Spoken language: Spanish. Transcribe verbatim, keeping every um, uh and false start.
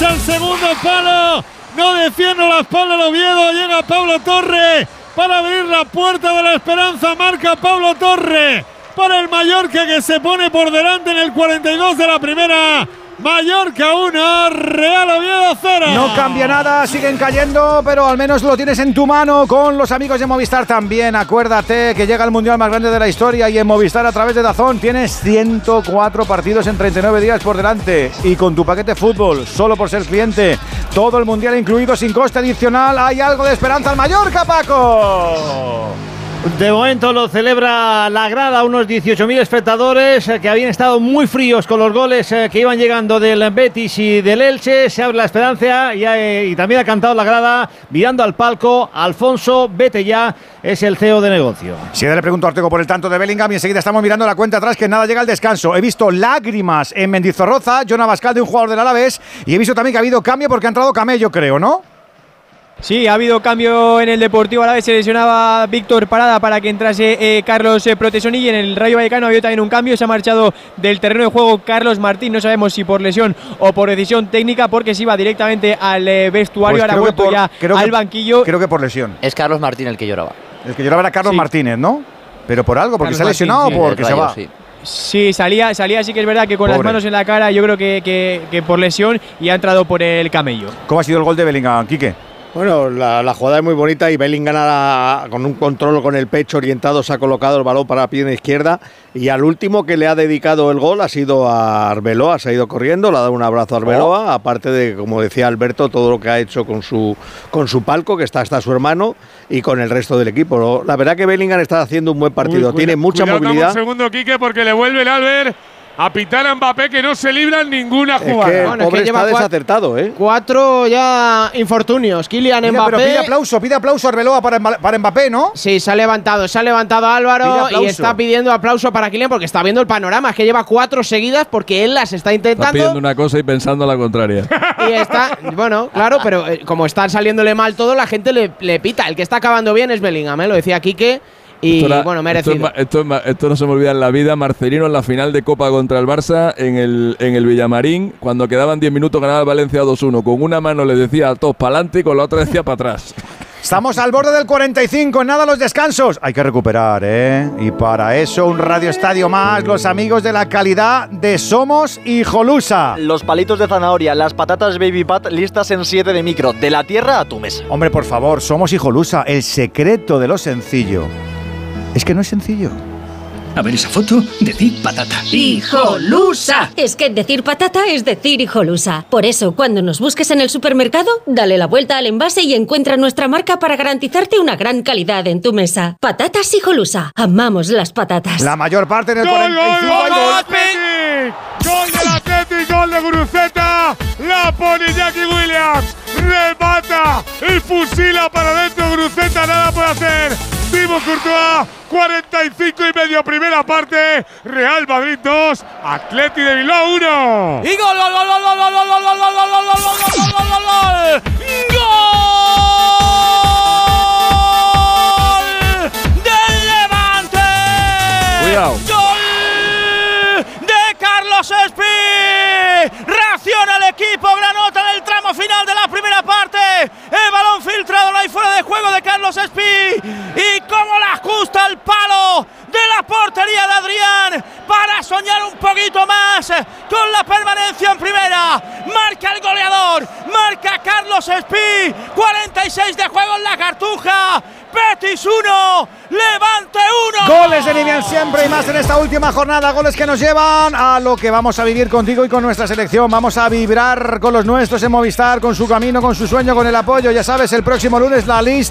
derecha, el segundo palo. No defiende la espalda el Oviedo. Llega Pablo Torre para abrir la puerta de la esperanza. Marca Pablo Torre para el Mallorca, que se pone por delante en el cuarenta y dos de la primera. Mallorca uno, Real Oviedo cero. No cambia nada, siguen cayendo, pero al menos lo tienes en tu mano con los amigos de Movistar también. Acuérdate que llega el mundial más grande de la historia y en Movistar a través de DAZN tienes ciento cuatro partidos en treinta y nueve días por delante. Y con tu paquete fútbol, solo por ser cliente, todo el mundial incluido sin coste adicional. Hay algo de esperanza al Mallorca, Paco. De momento lo celebra la grada, unos dieciocho mil espectadores que habían estado muy fríos con los goles que iban llegando del Betis y del Elche. Se abre la esperanza y, y también ha cantado la grada mirando al palco. Alfonso, vete ya, es el C E O de negocio. Si le pregunto a Ortego por el tanto de Bellingham y enseguida estamos mirando la cuenta atrás que nada llega al descanso. He visto lágrimas en Mendizorroza, Jon Abascal de un jugador del Alavés, y he visto también que ha habido cambio porque ha entrado Camello, creo, ¿no? Sí, ha habido cambio en el Deportivo Alavés. Se lesionaba Víctor Parada para que entrase eh, Carlos eh, Protesoni, y en el Rayo Vallecano ha habido también un cambio. Se ha marchado del terreno de juego Carlos Martín. No sabemos si por lesión o por decisión técnica, porque se iba directamente al eh, vestuario. Pues ahora ha vuelto por, ya al que, banquillo. Creo que por lesión. Es Carlos Martín el que lloraba. El que lloraba era Carlos sí. Martínez, ¿no? Pero por algo, porque Carlos se ha lesionado Martín, sí, o porque Rayo, se va. Sí. Sí, salía, salía sí que es verdad que con Pobre. las manos en la cara, yo creo que, que, que por lesión, y ha entrado por el Camello. ¿Cómo ha sido el gol de Bellingham, Quique? Bueno, la, la jugada es muy bonita y Bellingham a, con un control con el pecho orientado se ha colocado el balón para la pierna izquierda, y al último que le ha dedicado el gol ha sido a Arbeloa. Se ha ido corriendo, le ha dado un abrazo a Arbeloa, oh. aparte de, como decía Alberto, todo lo que ha hecho con su, con su palco, que está hasta su hermano, y con el resto del equipo. La verdad que Bellingham está haciendo un buen partido, Uy, tiene mucha cuidado, movilidad. Un segundo, Quique, porque le vuelve el Albert a pitar a Mbappé, que no se libra en ninguna jugada. Es que el bueno, pobre es que está lleva desacertado, ¿eh? Cuatro ya infortunios. Kylian Mira, Mbappé. Pero pide aplauso, pide aplauso a Arbeloa para, para Mbappé, ¿no? Sí, se ha levantado, se ha levantado Álvaro y está pidiendo aplauso para Kylian porque está viendo el panorama. Es que lleva cuatro seguidas porque él las está intentando. Está pidiendo una cosa y pensando la contraria. Y está, bueno, claro, pero eh, como está saliéndole mal todo, la gente le, le pita. El que está acabando bien es Bellingham, ¿eh? Lo decía Quique. Y esto era, bueno, merecido. Esto, es, esto, es, esto no se me olvida en la vida. Marcelino en la final de Copa contra el Barça en el, en el Villamarín, cuando quedaban diez minutos, ganaba el Valencia dos uno. Con una mano le decía a todos para adelante y con la otra decía para atrás. Estamos al borde del cuarenta y cinco, en nada los descansos. Hay que recuperar, ¿eh? Y para eso un Radio Estadio más, los amigos de la calidad de Somos Hijolusa. Los palitos de zanahoria, las patatas Baby Pat listas en siete de micro, de la tierra a tu mesa. Hombre, por favor, Somos Hijolusa, el secreto de lo sencillo. Es que no es sencillo. A ver esa foto, decir patata. ¡Hijolusa! Es que decir patata es decir hijolusa. Por eso, cuando nos busques en el supermercado, dale la vuelta al envase y encuentra nuestra marca para garantizarte una gran calidad en tu mesa. Patatas Hijolusa. Amamos las patatas. La mayor parte en el ¡Gol, cuarenta y cinco. gol, gol, gol, Atleti! ¡Gol del Atlético! ¡Gol de Guruceta! ¡La pone Jackie Williams! ¡Remata! ¡Y fusila para adentro Guruceta! ¡Nada puede hacer! Thibaut Courtois, cuarenta y cinco y medio, primera parte. Real Madrid dos, Atleti de Bilbao uno. Y gol, gol, gol, gol, gol, gol, gol, gol, gol, gol, gol, gol, gol, gol, gol, gol, gol del Levante. Cuidado. Gol de Carlos Espí. Reacciona el equipo granota en el tramo final de la primera parte. El balón filtrado, no hay fuera de juego de Carlos Espí. Y cómo la ajusta el palo de la portería de Adrián para soñar un poquito más con la permanencia en primera. Marca el goleador, marca Carlos Espí. cuarenta y seis de juego en la Cartuja. Betis uno, Levante uno. Goles de Nivian siempre y más en esta última jornada. Goles que nos llevan a lo que vamos a vivir contigo y con nuestra selección. Vamos a vibrar con los nuestros en Movistar, con su camino, con su sueño, con el apoyo. Ya sabes, el próximo lunes la lista